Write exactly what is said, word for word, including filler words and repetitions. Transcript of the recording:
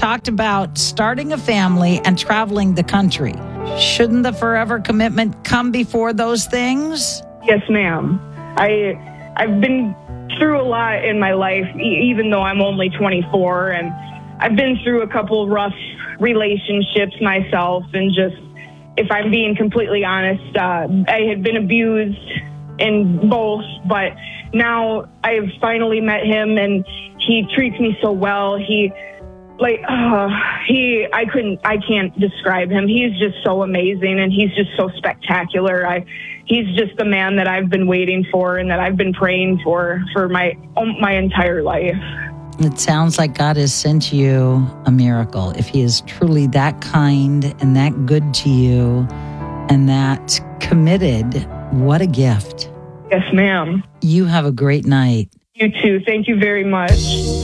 talked about starting a family and traveling the country. Shouldn't the forever commitment come before those things? Yes, ma'am. I, I've been through a lot in my life, e- even though I'm only twenty-four, and I've been through a couple rough relationships myself, and just, if I'm being completely honest, uh, I had been abused in both, but now I've finally met him, and he treats me so well. He, like, uh, he, I couldn't, I can't describe him. He's just so amazing, and he's just so spectacular. I, he's just the man that I've been waiting for and that I've been praying for for my my entire life. It sounds like God has sent you a miracle. If he is truly that kind and that good to you and that committed, what a gift. Yes, ma'am. You have a great night. You too. Thank you very much.